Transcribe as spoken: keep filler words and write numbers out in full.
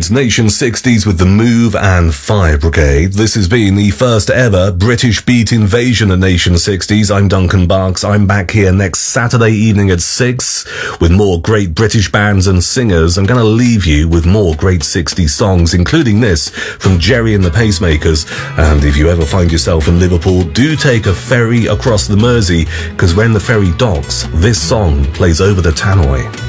It's Nation sixties with The Move and Fire Brigade. This has been the first ever British beat invasion of Nation sixties. I'm Duncan Barks. I'm back here next Saturday evening at six with more great British bands and singers. I'm going to leave you with more great sixties songs, including this from Gerry and the Pacemakers. And if you ever find yourself in Liverpool, do take a ferry across the Mersey, because when the ferry docks, this song plays over the tannoy.